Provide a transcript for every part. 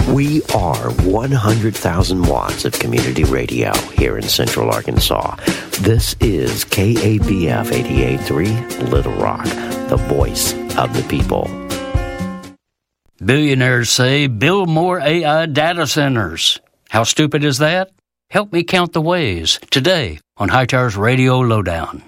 We are 100,000 watts of community radio here in Central Arkansas. This is KABF 88.3 Little Rock, the voice of the people. Billionaires say build more AI data centers. How stupid is that? Help me count the ways today on Hightower's Radio Lowdown.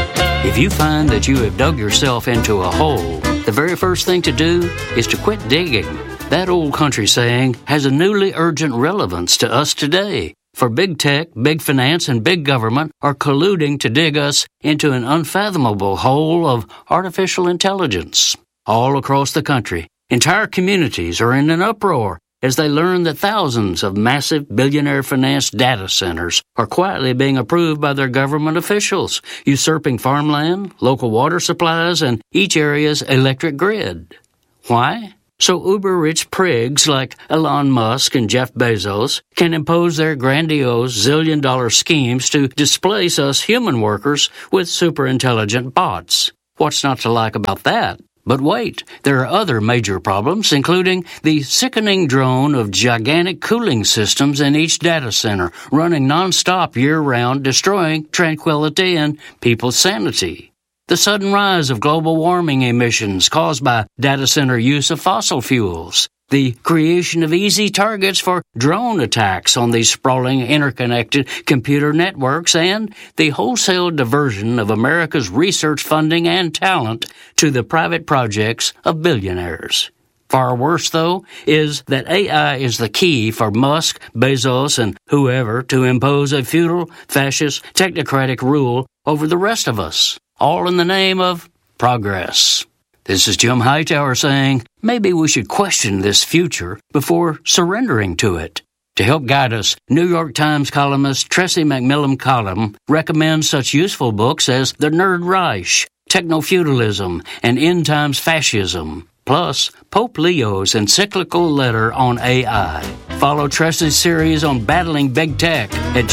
If you find that you have dug yourself into a hole, the very first thing to do is to quit digging. That old country saying has a newly urgent relevance to us today. For big tech, big finance, and big government are colluding to dig us into an unfathomable hole of artificial intelligence. All across the country, entire communities are in an uproar as they learn that thousands of massive billionaire-financed data centers are quietly being approved by their government officials, usurping farmland, local water supplies, and each area's electric grid. Why? So uber-rich prigs like Elon Musk and Jeff Bezos can impose their grandiose zillion-dollar schemes to displace us human workers with super-intelligent bots. What's not to like about that? But wait, there are other major problems, including the sickening drone of gigantic cooling systems in each data center, running nonstop year-round, destroying tranquility and people's sanity. The sudden rise of global warming emissions caused by data center use of fossil fuels. The creation of easy targets for drone attacks on these sprawling, interconnected computer networks, and the wholesale diversion of America's research funding and talent to the private projects of billionaires. Far worse, though, is that AI is the key for Musk, Bezos, and whoever to impose a feudal, fascist, technocratic rule over the rest of us, all in the name of progress. This is Jim Hightower saying, maybe we should question this future before surrendering to it. To help guide us, New York Times columnist Tressie McMillan Collum recommends such useful books as The Nerd Reich, Techno-Feudalism, and End Times Fascism, plus Pope Leo's encyclical letter on AI. Follow Tressie's series on battling big tech at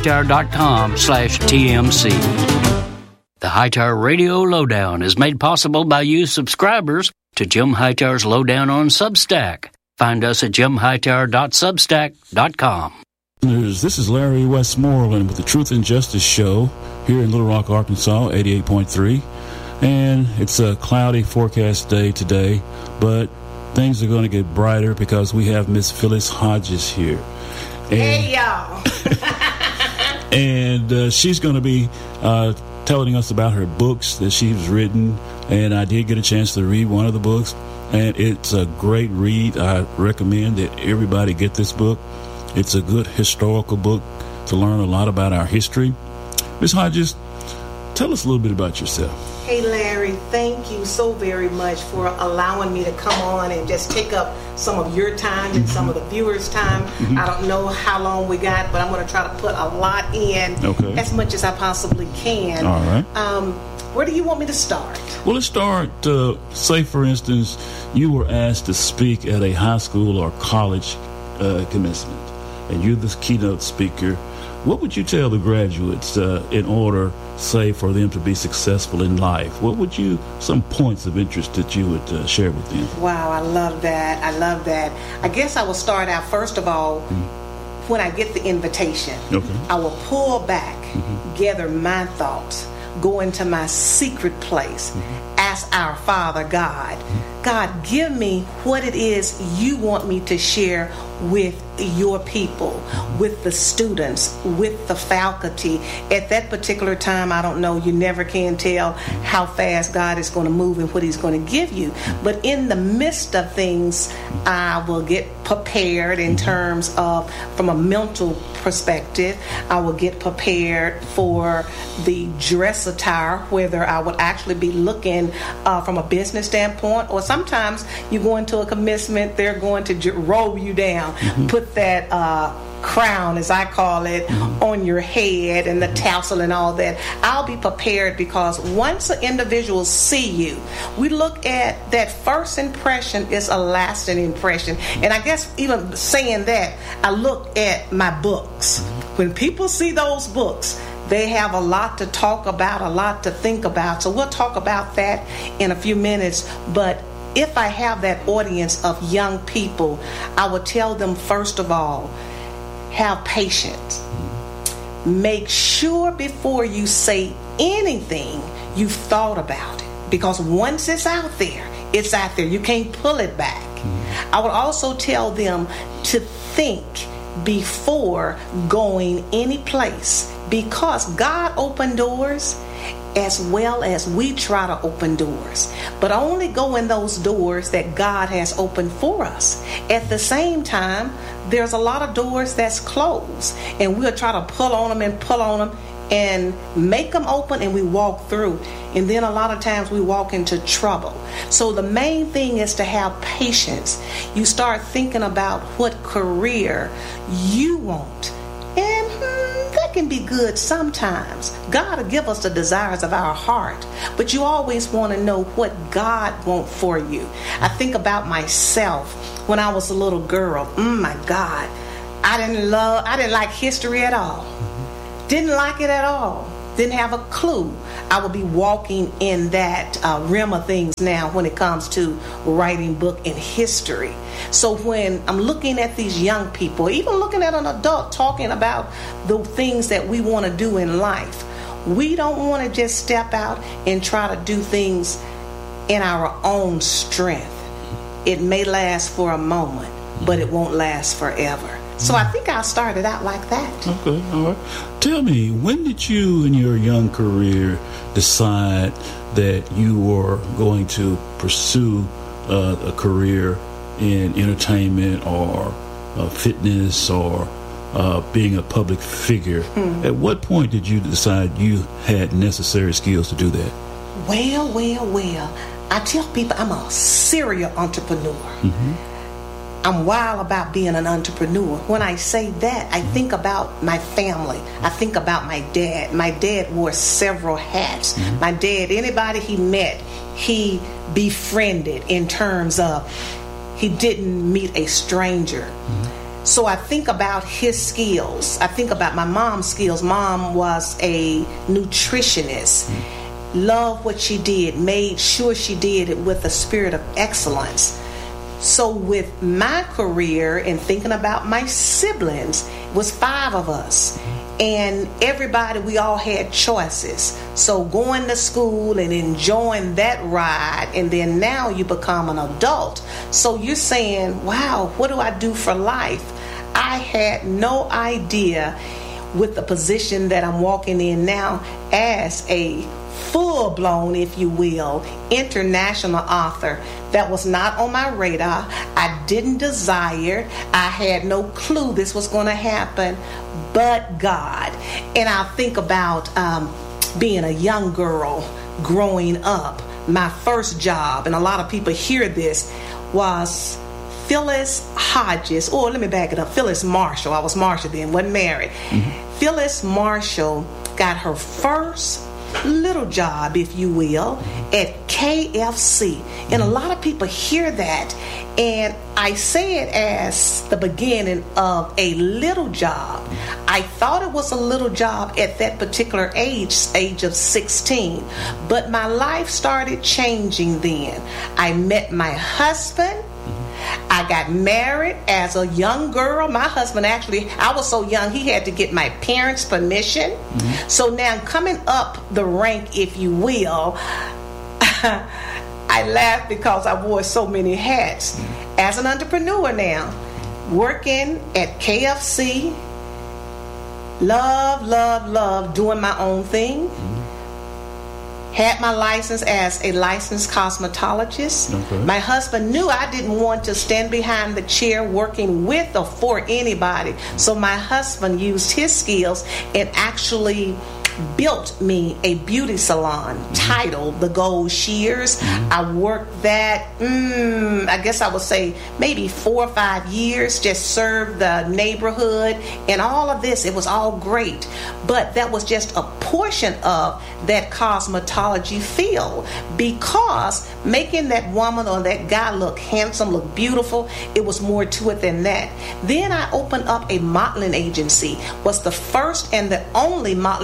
jimhightower.com/TMC. The Hightower Radio Lowdown is made possible by you subscribers to Jim Hightower's Lowdown on Substack. Find us at jimhightower.substack.com. This is Larry Westmoreland with the Truth and Justice Show here in Little Rock, Arkansas, 88.3. And it's a cloudy forecast day today, but things are going to get brighter because we have Miss Phyllis Hodges here. Hey, y'all. And she's going to be telling us about her books that she's written, and I did get a chance to read one of the books, and it's a great read. I recommend that everybody get this book. It's a good historical book to learn a lot about our history. Ms. Hodges, tell us a little bit about yourself. Hey, Larry, thank you so very much for allowing me to come on and just take up some of your time and some of the viewers' time. I don't know how long we got, but I'm going to try to put a lot in, as much as I possibly can. All right. Where do you want me to start? Well, let's start, say, for instance, you were asked to speak at a high school or college commencement, and you're the keynote speaker. What would you tell the graduates in order, say, for them to be successful in life? What would some points of interest that you would share with them? Wow, I love that. I love that. I guess I will start out, first of all, when I get the invitation. I will pull back, gather my thoughts, go into my secret place, ask our Father God, God, give me what it is you want me to share with your people, with the students, with the faculty. At that particular time, I don't know, you never can tell how fast God is going to move and what he's going to give you. But in the midst of things, I will get prepared in terms of, from a mental perspective, I will get prepared for the dress attire, whether I would actually be looking from a business standpoint, or sometimes you go into a commencement, they're going to roll you down, put that crown, as I call it, on your head, and the tassel and all that. I'll be prepared, because once an individual see you, we look at that first impression is a lasting impression. And I guess even saying that, I look at my books. When people see those books, they have a lot to talk about, a lot to think about. So we'll talk about that in a few minutes. But if I have that audience of young people, I would tell them, first of all, have patience. Make sure before you say anything, you've thought about it. Because once it's out there, it's out there. You can't pull it back. I would also tell them to think before going any place, because God opened doors as well as we try to open doors, but only go in those doors that God has opened for us. At the same time, there's a lot of doors that's closed, and we'll try to pull on them and make them open, and we walk through, and then a lot of times we walk into trouble. So the main thing is to have patience. You start thinking about what career you want, and that can be good sometimes. God will give us the desires of our heart, but you always want to know what God wants for you. I think about myself when I was a little girl. My God, I didn't like history at all. Didn't like it at all. Didn't have a clue. I would be walking in that realm of things now when it comes to writing book and history. So when I'm looking at these young people, even looking at an adult talking about the things that we want to do in life, we don't want to just step out and try to do things in our own strength. It may last for a moment, but it won't last forever. So I think I started out like that. Okay, all right. Tell me, when did you in your young career decide that you were going to pursue a career in entertainment or fitness or being a public figure? At what point did you decide you had necessary skills to do that? Well. I tell people I'm a serial entrepreneur. I'm wild about being an entrepreneur. When I say that, I think about my family. I think about my dad. My dad wore several hats. My dad, anybody he met, he befriended in terms of he didn't meet a stranger. So I think about his skills. I think about my mom's skills. Mom was a nutritionist. Loved what she did, made sure she did it with a spirit of excellence. So with my career and thinking about my siblings, it was 5 of us. And everybody, we all had choices. So going to school and enjoying that ride, and then now you become an adult. So you're saying, wow, what do I do for life? I had no idea with the position that I'm walking in now as a full-blown, if you will, international author. That was not on my radar. I didn't desire. I had no clue this was going to happen, but God. And I think about being a young girl growing up. My first job, and a lot of people hear this, was Phyllis Hodges, or let me back it up, Phyllis Marshall. I was Marshall then, wasn't married. Phyllis Marshall got her first little job, if you will, at KFC. And a lot of people hear that, and I say it as the beginning of a little job. I thought it was a little job at that particular age of 16, but my life started changing then. I met my husband. I got married as a young girl. My husband actually, I was so young, he had to get my parents' permission. So now coming up the rank, if you will, I laugh because I wore so many hats. As an entrepreneur now, working at KFC, love doing my own thing. Had my license as a licensed cosmetologist. My husband knew I didn't want to stand behind the chair working with or for anybody. So my husband used his skills and actually built me a beauty salon titled The Gold Shears. I worked that, I guess I would say maybe 4 or 5 years, just served the neighborhood and all of this. It was all great. But that was just a portion of that cosmetology field, because making that woman or that guy look handsome, look beautiful, it was more to it than that. Then I opened up a modeling agency. Was the first and the only modeling agency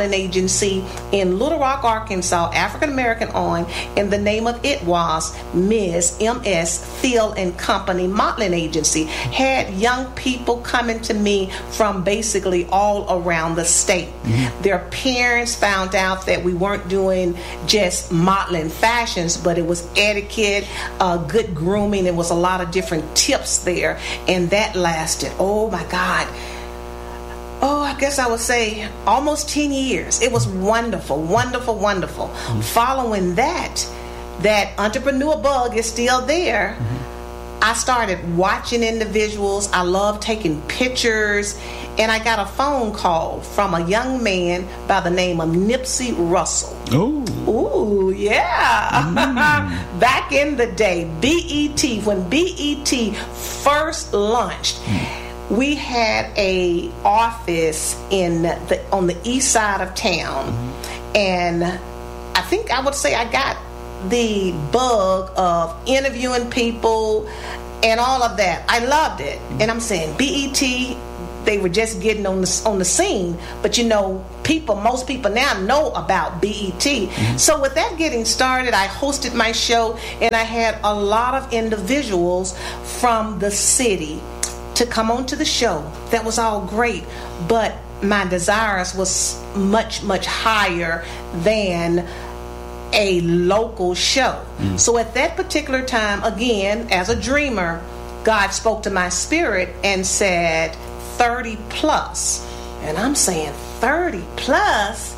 agency in Little Rock, Arkansas, African American owned, and the name of it was Ms. M.S. Thiel and Company Modeling Agency. Had young people coming to me from basically all around the state. Their parents found out that we weren't doing just modeling fashions, but it was etiquette, good grooming. There was a lot of different tips there, and that lasted, oh my God, I guess I would say almost 10 years. It was wonderful, wonderful, wonderful. Following that entrepreneur bug is still there. I started watching individuals. I love taking pictures, and I got a phone call from a young man by the name of Nipsey Russell. Ooh, yeah. Back in the day, BET, when BET first launched, we had a office on the east side of town, and I think I would say I got the bug of interviewing people and all of that. I loved it, and I'm saying BET, they were just getting on the scene, but most people now know about BET. So with that getting started, I hosted my show, and I had a lot of individuals from the city to come on to the show. That was all great, but my desires was much, much higher than a local show. So at that particular time, again, as a dreamer, God spoke to my spirit and said 30 plus. And I'm saying 30 plus,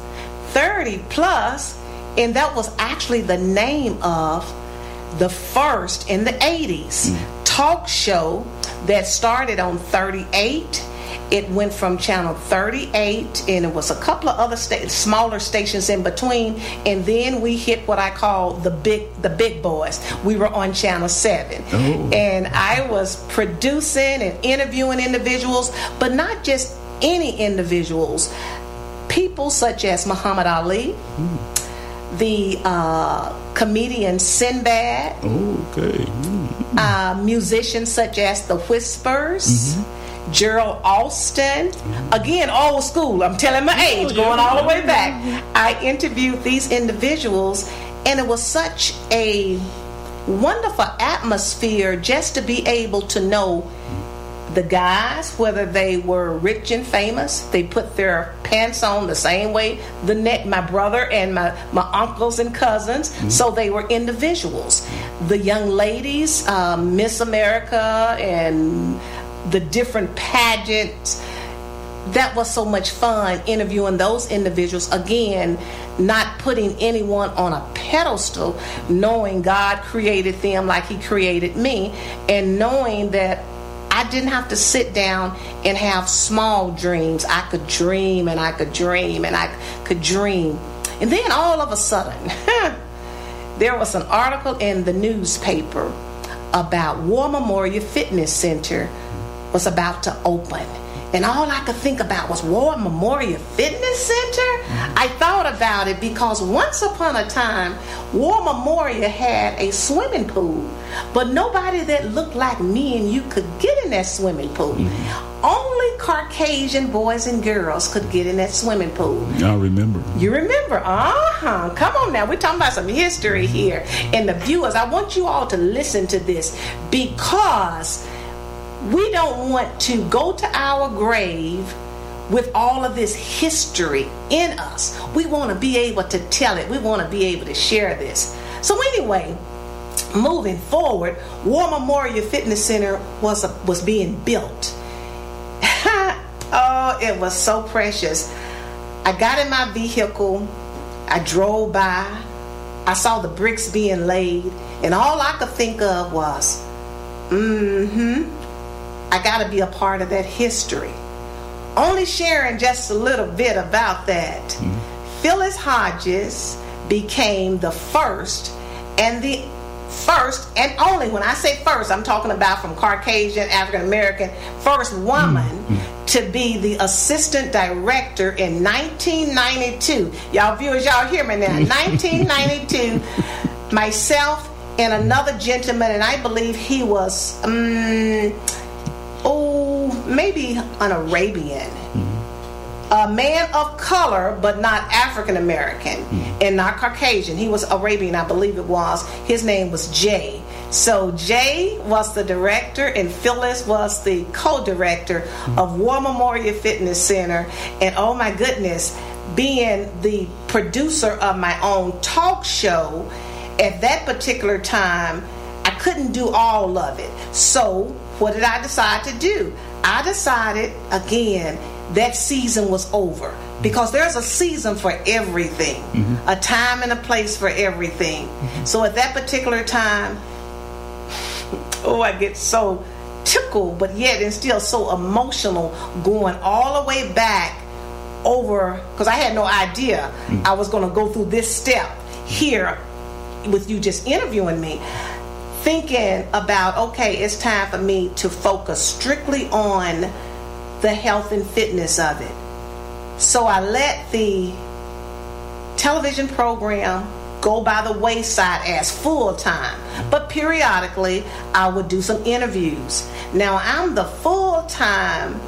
and that was actually the name of the first in the 80s talk show that started on 38. It went from channel 38, and it was a couple of other smaller stations in between, and then we hit what I call the big boys. We were on channel 7, and I was producing and interviewing individuals, but not just any individuals. People such as Muhammad Ali, the comedian Sinbad, musicians such as the Whispers, Gerald Alston, again old school, I'm telling my age, going all the way back. I interviewed these individuals, and it was such a wonderful atmosphere just to be able to know the guys, whether they were rich and famous. They put their pants on the same way my brother and my uncles and cousins, so they were individuals. The young ladies, Miss America and the different pageants. That was so much fun interviewing those individuals. Again, not putting anyone on a pedestal, knowing God created them like He created me, and knowing that I didn't have to sit down and have small dreams. I could dream and I could dream and I could dream. And then all of a sudden, there was an article in the newspaper about War Memorial Fitness Center was about to open. And all I could think about was War Memorial Fitness Center. I thought about it because once upon a time, War Memorial had a swimming pool, but nobody that looked like me and you could get in that swimming pool. Only Caucasian boys and girls could get in that swimming pool. I remember. You remember? Come on now. We're talking about some history here. And the viewers, I want you all to listen to this, because we don't want to go to our grave with all of this history in us. We want to be able to tell it. We want to be able to share this. So anyway, moving forward, War Memorial Fitness Center was being built. Oh, it was so precious. I got in my vehicle. I drove by. I saw the bricks being laid, and all I could think of was, I got to be a part of that history. Only sharing just a little bit about that. Phyllis Hodges became the first and only, when I say first, I'm talking about from Caucasian, African American, first woman to be the assistant director in 1992. Y'all viewers, y'all hear me now. 1992, myself and another gentleman, and I believe he was maybe an Arabian. a man of color, but not African American and not Caucasian. He was Arabian, I believe it was. His name was Jay. So Jay was the director and Phyllis was the co-director of War Memorial Fitness Center. And oh my goodness, being the producer of my own talk show, at that particular time, I couldn't do all of it. So what did I decide to do? I decided, again, that season was over. Because there's a season for everything. A time and a place for everything. So at that particular time, I get so tickled, but yet and still so emotional, going all the way back over, because I had no idea I was going to go through this step here with you just interviewing me, thinking about, okay, it's time for me to focus strictly on the health and fitness of it. So I let the television program go by the wayside as full-time, but periodically I would do some interviews. Now I'm the full-time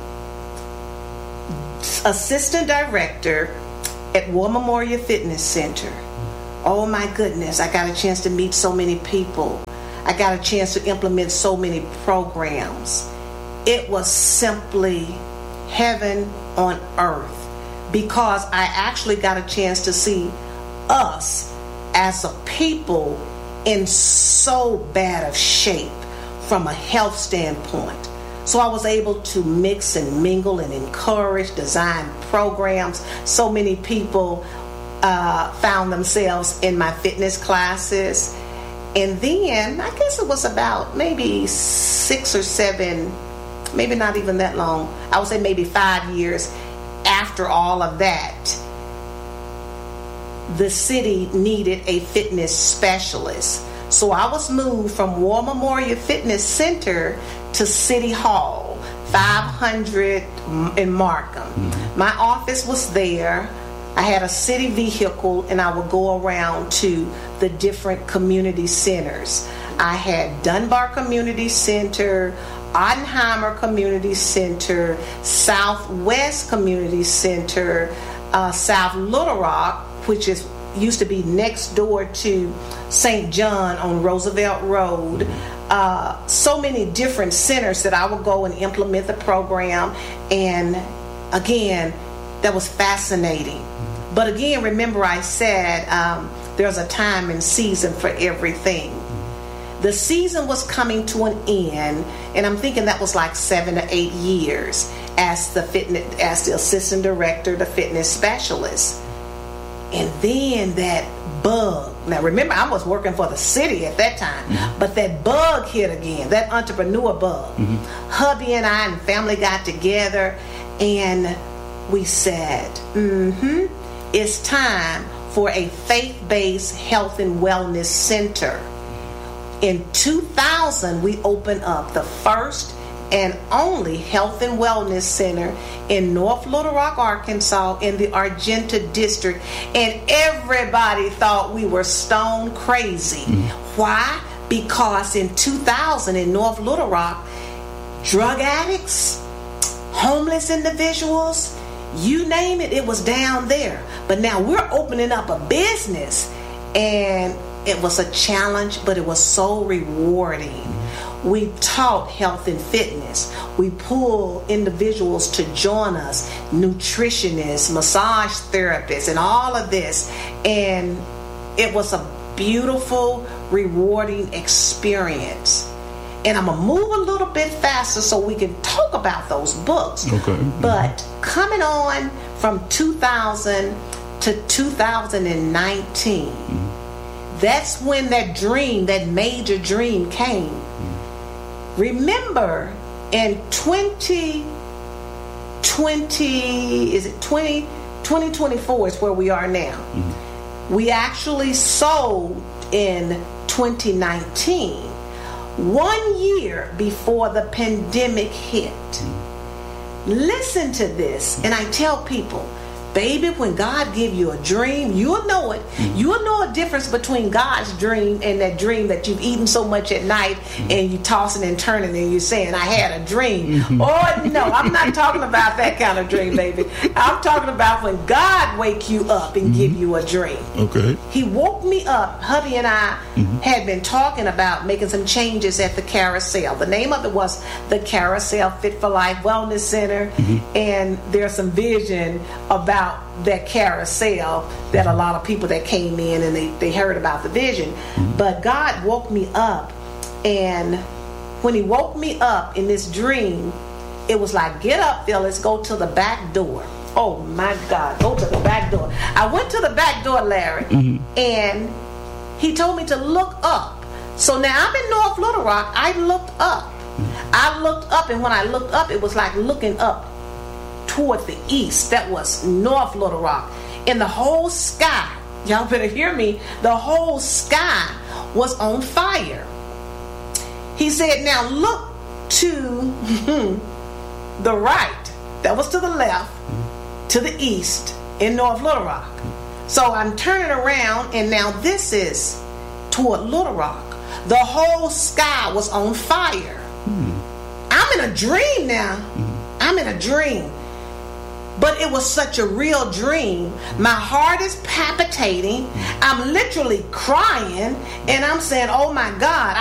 assistant director at War Memorial Fitness Center. Oh my goodness, I got a chance to meet so many people. I got a chance to implement so many programs. It was simply heaven on earth, because I actually got a chance to see us as a people in so bad of shape from a health standpoint. So I was able to mix and mingle and encourage, design programs. So many people found themselves in my fitness classes. And then, I guess it was about maybe 6 or 7, maybe not even that long, I would say maybe 5 years after all of that, the city needed a fitness specialist. So I was moved from War Memorial Fitness Center to City Hall, 500 in Markham. My office was there. I had a city vehicle, and I would go around to the different community centers. I had Dunbar Community Center, Ottenheimer Community Center, Southwest Community Center, South Little Rock, which used to be next door to St. John on Roosevelt Road. So many different centers that I would go and implement the program. And again, that was fascinating. But again, remember I said there's a time and season for everything. The season was coming to an end, and I'm thinking that was like 7 to 8 years as the assistant director, the fitness specialist. And then that bug. Now remember, I was working for the city at that time, but that bug hit again, that entrepreneur bug. Hubby and I and family got together, and we said, it's time for a faith-based health and wellness center. In 2000, we opened up the first and only health and wellness center in North Little Rock, Arkansas, in the Argenta district. And everybody thought we were stone crazy. Why? Because in 2000 in North Little Rock, drug addicts, homeless individuals, you name it, it was down there. But now we're opening up a business, and it was a challenge, but it was so rewarding. We taught health and fitness. We pulled individuals to join us, nutritionists, massage therapists, and all of this. And it was a beautiful, rewarding experience. And I'm going to move a little bit faster so we can talk about those books. Okay. But coming on from 2000 to 2019, that's when that dream, that major dream came. Remember, in 2024 is where we are now. We actually sold in 2019, 1 year before the pandemic hit. Listen to this, and I tell people, Baby, when God give you a dream, you'll know it. You'll know a difference between God's dream and that dream that you've eaten so much at night and you tossing and turning and you're saying, I had a dream. Oh, no, I'm not talking about that kind of dream, baby. I'm talking about when God wake you up and give you a dream. Okay. He woke me up. Hubby and I had been talking about making some changes at the Carousel. The name of it was the Carousel Fit for Life Wellness Center. And there's some vision about that carousel that a lot of people that came in and they heard about the vision. But God woke me up, and when he woke me up in this dream, it was like, get up, Phyllis, go to the back door. Oh my God, go to the back door. I went to the back door, Larry, and he told me to look up. So now I'm in North Little Rock. I looked up. And when I looked up, it was like looking up toward the east. That was North Little Rock. And the whole sky, y'all better hear me, the whole sky was on fire. He said, now look to the right. That was to the left, to the east in North Little Rock. So I'm turning around, and now this is toward Little Rock. The whole sky was on fire. I'm in a dream now. I'm in a dream. But it was such a real dream. My heart is palpitating. I'm literally crying, and I'm saying, oh my God,